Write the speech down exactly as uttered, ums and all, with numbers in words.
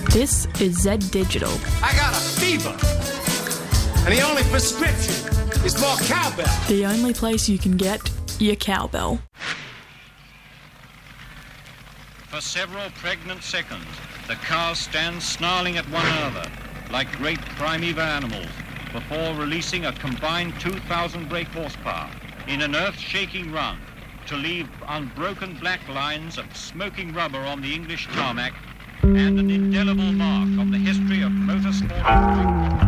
This is Z Digital. I got a fever, and the only prescription is more cowbell. The only place you can get your cowbell. For several pregnant seconds, the cars stand snarling at one another like great primeval animals before releasing a combined two thousand brake horsepower in an earth-shaking run to leave unbroken black lines of smoking rubber on the English tarmac and an indelible mark on the history of motorsport.